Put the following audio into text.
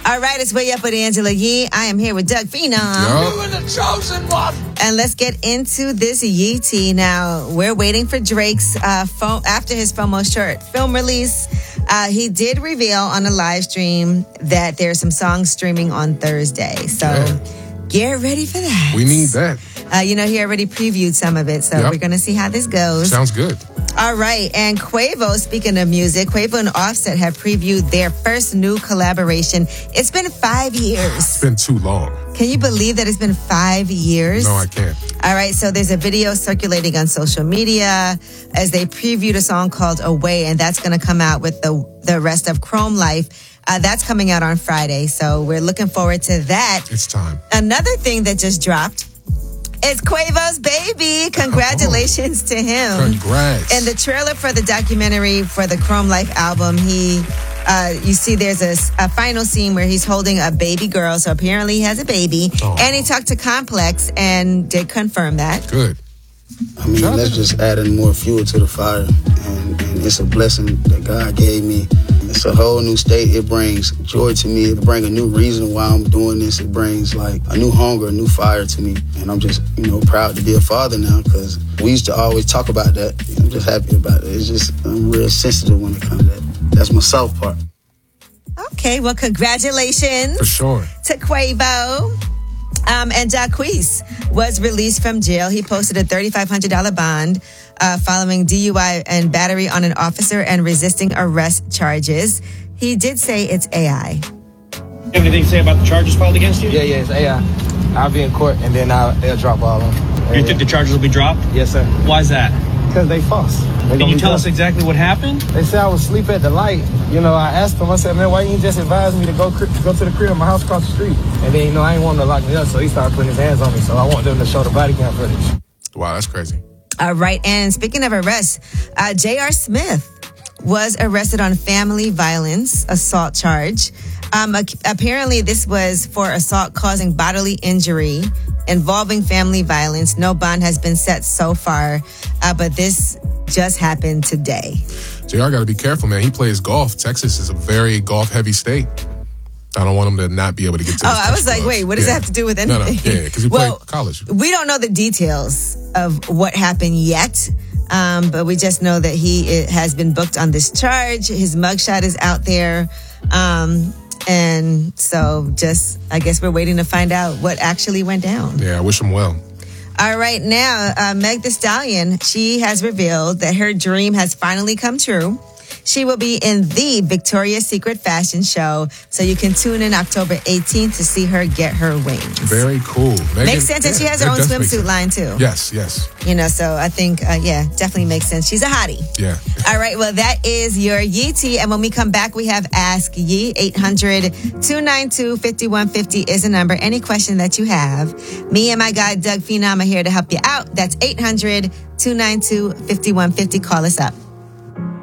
All right, it's Way Up with Angela Yee. I am here with Doug Phenom. You were the chosen one. And let's get into this Yee tea. Now, we're waiting for Drake's after his FOMO short film release. He did reveal on a live stream that there's some songs streaming on Thursday. So get ready for that. We need that. He already previewed some of it. So we're going to see how this goes. Sounds good. All right. And Quavo, speaking of music, Quavo and Offset have previewed their first new collaboration. It's been 5 years. It's been too long. Can you believe that it's been 5 years? No, I can't. All right. So there's a video circulating on social media as they previewed a song called Away, and that's going to come out with the rest of Chrome Life. That's coming out on Friday. So we're looking forward to that. It's time. Another thing that just dropped. It's Quavo's baby. Congratulations to him. Congrats. In the trailer for the documentary for the Chrome Life album, you see there's a final scene where he's holding a baby girl. So apparently he has a baby. Aww. And he talked to Complex and did confirm that. Good. I mean, that's just adding more fuel to the fire. And it's a blessing that God gave me. It's a whole new state. It brings joy to me. It brings a new reason why I'm doing this. It brings like a new hunger, a new fire to me. And I'm just, proud to be a father now because we used to always talk about that. I'm just happy about it. It's just, I'm real sensitive when it comes to that. That's my soft part. Okay, well, congratulations. For sure. To Quavo. And Jacquees was released from jail. He posted a $3,500 bond following DUI and battery on an officer and resisting arrest charges. He did say it's AI. You have anything to say about the charges filed against you? Yeah, it's AI. I'll be in court and then they'll drop all of them. You think the charges will be dropped? Yes, sir. Why is that? Because they false. Can you tell us exactly what happened? They said I was asleep at the light. I asked them, I said, man, why you just advise me to go to the crib at my house across the street? And then, I ain't want him to lock me up, so he started putting his hands on me. So I want them to show the body cam footage. Wow, that's crazy. All right. And speaking of arrests, J.R. Smith was arrested on family violence assault charge. Apparently, this was for assault causing bodily injury involving family violence. No bond has been set so far, but this just happened today. JR got to be careful, man. He plays golf. Texas is a very golf-heavy state. I don't want him to not be able to get to his I was like, clubs. wait, what does that have to do with anything? No, because he played college. We don't know the details of what happened yet, but we just know that he has been booked on this charge. His mugshot is out there. And so I guess we're waiting to find out what actually went down. Yeah, I wish him well. All right, now, Meg Thee Stallion, she has revealed that her dream has finally come true. She will be in the Victoria's Secret fashion show, so you can tune in October 18th to see her get her wings. Very cool. Makes sense, and she has her own swimsuit line, too. Yes. So I think, definitely makes sense. She's a hottie. Yeah. All right, well, that is your Yee tea, and when we come back, we have Ask Yee. 800-292-5150 is the number. Any question that you have, me and my guy, Doug Phenom, are here to help you out. That's 800-292-5150. Call us up.